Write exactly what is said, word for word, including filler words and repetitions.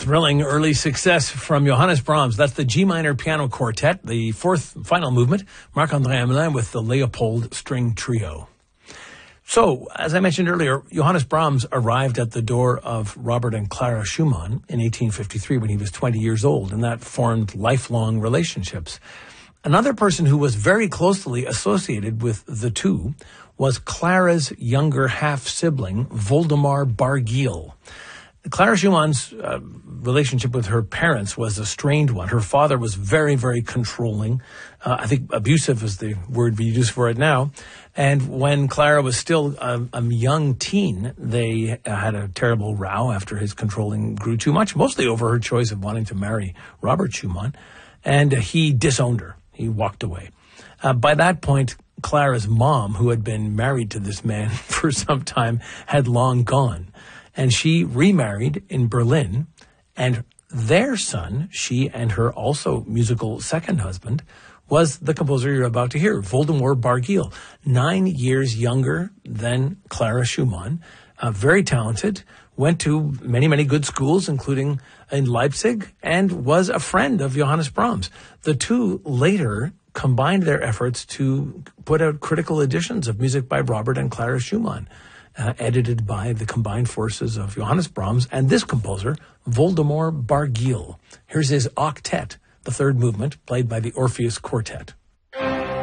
thrilling early success from Johannes Brahms. That's the G minor piano quartet, the fourth final movement, Marc-André Hamelin with the Leopold String Trio. So, as I mentioned earlier, Johannes Brahms arrived at the door of Robert and Clara Schumann in eighteen fifty-three when he was twenty years old, and that formed lifelong relationships. Another person who was very closely associated with the two was Clara's younger half-sibling, Voldemar Barguil. Clara Schumann's uh, relationship with her parents was a strained one. Her father was very, very controlling. Uh, I think abusive is the word we use for it now. And when Clara was still a, a young teen, they uh, had a terrible row after his controlling grew too much, mostly over her choice of wanting to marry Robert Schumann. And uh, he disowned her. He walked away. Uh, by that point, Clara's mom, who had been married to this man for some time, had long gone. And she remarried in Berlin, and their son, she and her also musical second husband, was the composer you're about to hear, Voldemar Barguil, nine years younger than Clara Schumann, uh, very talented, went to many, many good schools, including in Leipzig, and was a friend of Johannes Brahms. The two later combined their efforts to put out critical editions of music by Robert and Clara Schumann, Uh, edited by the combined forces of Johannes Brahms and this composer, Voldemar Barguil. Here's his octet, the third movement, played by the Orpheus Quartet.